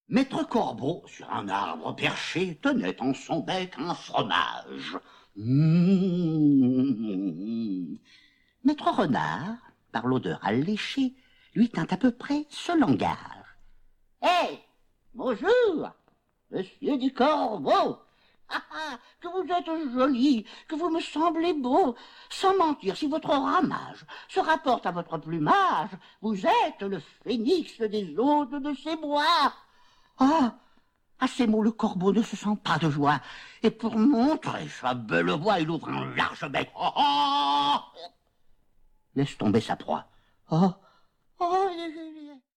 Maître Corbeau, sur un arbre perché, tenait en son bec un fromage. Maître Renard, par l'odeur alléchée, lui tint à peu près ce langage. « Hé, bonjour, monsieur du Corbeau. Que vous êtes joli, que vous me semblez beau. Sans mentir, si votre ramage se rapporte à votre plumage, vous êtes le phénix des hôtes de ces bois. » À ces mots, le corbeau ne se sent pas de joie, et pour montrer sa belle voix, il ouvre un large bec. Laisse tomber sa proie.